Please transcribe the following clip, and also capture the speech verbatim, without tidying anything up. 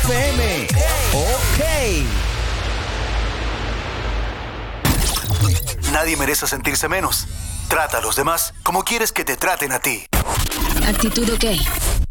F M. Ok. Nadie merece sentirse menos. Trata a los demás como quieres que te traten a ti. Actitud OK.